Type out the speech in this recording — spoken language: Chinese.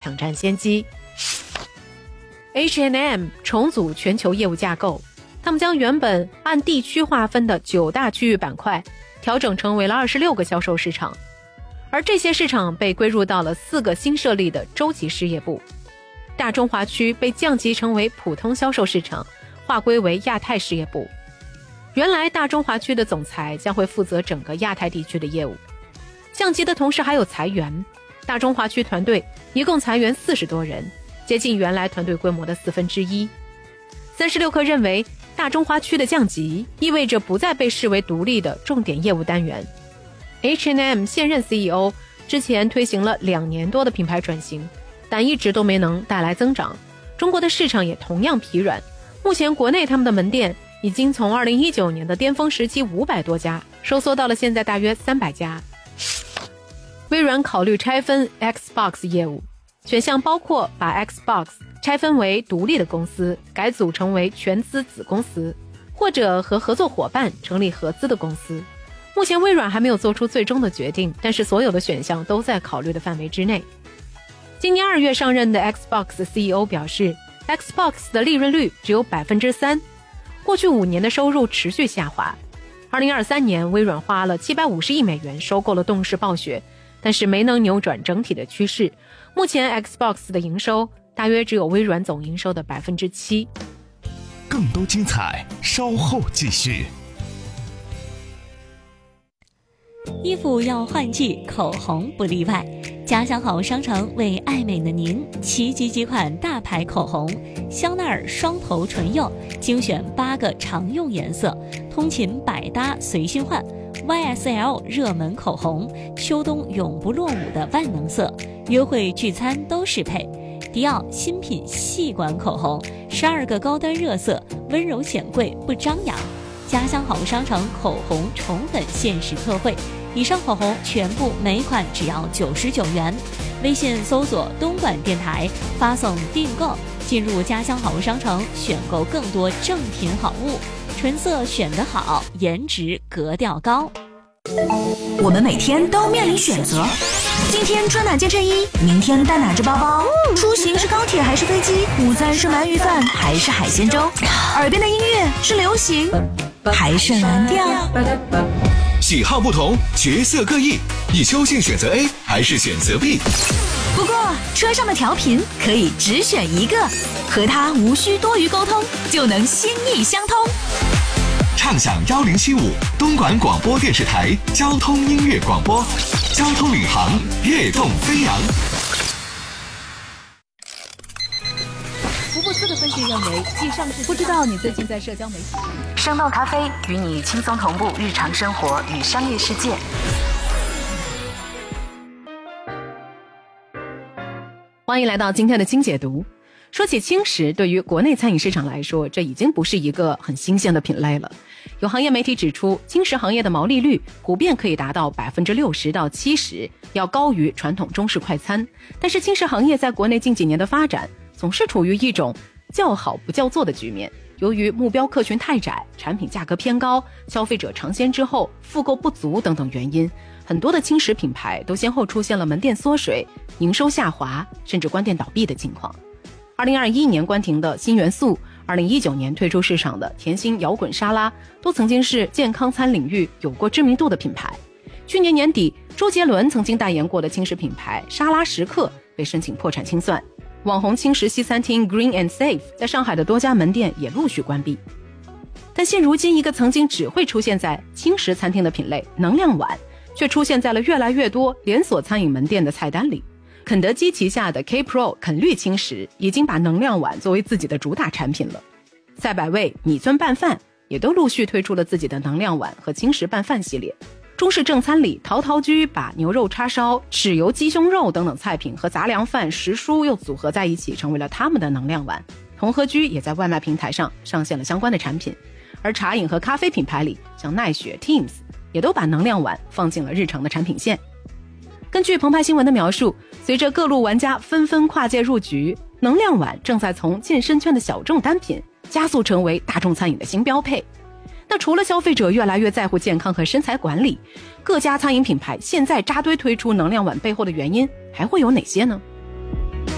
抢占先机。H&M 重组全球业务架构，他们将原本按地区划分的9大区域板块调整成为了26个销售市场，而这些市场被归入到了4个新设立的州级事业部。大中华区被降级成为普通销售市场，划归为亚太事业部。原来大中华区的总裁将会负责整个亚太地区的业务。降级的同时还有裁员，大中华区团队一共裁员40多人，接近原来团队规模的1/4。36氪认为，大中华区的降级意味着不再被视为独立的重点业务单元。H&M 现任 CEO 之前推行了2年多的品牌转型，但一直都没能带来增长。中国的市场也同样疲软，目前国内他们的门店已经从2019年的巅峰时期500多家收缩到了现在大约300家。微软考虑拆分 Xbox 业务，选项包括把 Xbox 拆分为独立的公司，改组成为全资子公司，或者和合作伙伴成立合资的公司。目前微软还没有做出最终的决定，但是所有的选项都在考虑的范围之内。今年2月上任的 Xbox CEO 表示， Xbox 的利润率只有 3%， 过去5年的收入持续下滑。2023年微软花了750亿美元收购了动视暴雪，但是没能扭转整体的趋势。目前 Xbox 的营收大约只有微软总营收的 7%。 更多精彩稍后继续。 衣服要换季，口红不例外。家乡好商城为爱美的您齐集几款大牌口红，香奈儿双头唇釉精选8个常用颜色，通勤百搭随心换。YSL 热门口红，秋冬永不落伍的万能色，约会聚餐都适配。迪奥新品细管口红，12个高端热色，温柔显贵不张扬。家乡好商城口红宠粉限时特惠，以上口红全部每款只要99元。微信搜索东莞电台，发送订购，进入家乡好商城，选购更多正品好物。纯色选得好，颜值格调高。 我们每天都面临选择，今天穿哪件衬衣，明天带哪只包包，出行是高铁还是飞机，午餐是鳗鱼饭还是海鲜粥，耳边的音乐是流行还是蓝调。 喜好不同，角色各异，你究竟选择 A 还是选择 B？ 不过车上的调频可以只选一个，和它无需多余沟通，就能心意相通。 畅享1075东莞广播电视台交通音乐广播，交通领航，跃动飞扬。 福布斯的分析认为，继上市不知道你最近在社交媒体上。 生动咖啡与你轻松同步日常生活与商业世界。 欢迎来到今天的轻解读。说起轻食，对于国内餐饮市场来说，这已经不是一个很新鲜的品类了。有行业媒体指出，轻食行业的毛利率普遍可以达到60%到70%，要高于传统中式快餐。但是轻食行业在国内近几年的发展，总是处于一种叫好不叫座的局面。由于目标客群太窄，产品价格偏高，消费者尝鲜之后复购不足等等原因，很多的轻食品牌都先后出现了门店缩水、营收下滑，甚至关店倒闭的情况。2021年关停的新元素，2019年推出市场的甜心摇滚沙拉，都曾经是健康餐领域有过知名度的品牌。去年年底，周杰伦曾经代言过的轻食品牌沙拉食客被申请破产清算。网红轻食西餐厅 Green and Safe 在上海的多家门店也陆续关闭。但现如今，一个曾经只会出现在轻食餐厅的品类能量碗，却出现在了越来越多连锁餐饮门店的菜单里。肯德基旗下的 K-Pro 肯绿轻食已经把能量碗作为自己的主打产品了。赛百味、米村拌饭也都陆续推出了自己的能量碗和轻食拌饭系列。中式正餐里，陶陶居把牛肉叉烧、豉油鸡胸肉等等菜品和杂粮饭、时蔬又组合在一起，成为了他们的能量碗。同和居也在外卖平台上上线了相关的产品。而茶饮和咖啡品牌里，像奈雪、Teams 也都把能量碗放进了日常的产品线。根据澎湃新闻的描述，随着各路玩家纷纷跨界入局，能量碗正在从健身圈的小众单品加速成为大众餐饮的新标配。那除了消费者越来越在乎健康和身材管理，各家餐饮品牌现在扎堆推出能量碗背后的原因还会有哪些呢？